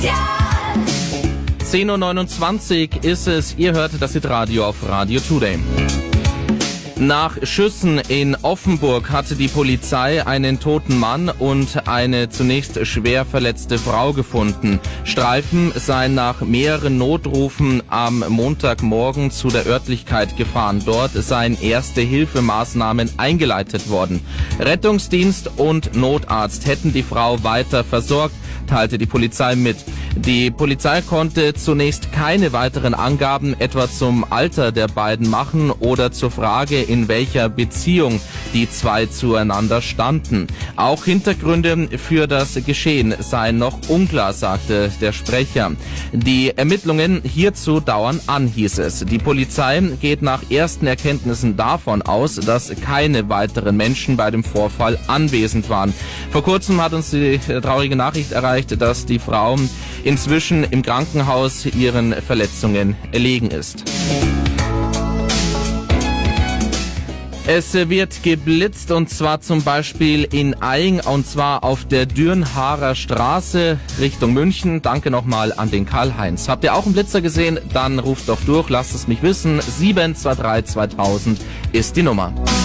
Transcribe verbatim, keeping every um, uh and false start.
zehn Uhr neunundzwanzig ist es, ihr hört das Hitradio auf Radio Today. Nach Schüssen in Offenburg hatte die Polizei einen toten Mann und eine zunächst schwer verletzte Frau gefunden. Streifen seien nach mehreren Notrufen am Montagmorgen zu der Örtlichkeit gefahren. Dort seien Erste-Hilfemaßnahmen eingeleitet worden. Rettungsdienst und Notarzt hätten die Frau weiter versorgt, teilte die Polizei mit. Die Polizei konnte zunächst keine weiteren Angaben etwa zum Alter der beiden machen oder zur Frage, in welcher Beziehung die zwei zueinander standen. Auch Hintergründe für das Geschehen seien noch unklar, sagte der Sprecher. Die Ermittlungen hierzu dauern an, hieß es. Die Polizei geht nach ersten Erkenntnissen davon aus, dass keine weiteren Menschen bei dem Vorfall anwesend waren. Vor kurzem hat uns die traurige Nachricht erreicht, dass die Frau inzwischen im Krankenhaus ihren Verletzungen erlegen ist. Es wird geblitzt und zwar zum Beispiel in Eying und zwar auf der Dürnhaarer Straße Richtung München. Danke nochmal an den Karl-Heinz. Habt ihr auch einen Blitzer gesehen? Dann ruft doch durch, lasst es mich wissen. sieben zwei drei zweitausend ist die Nummer.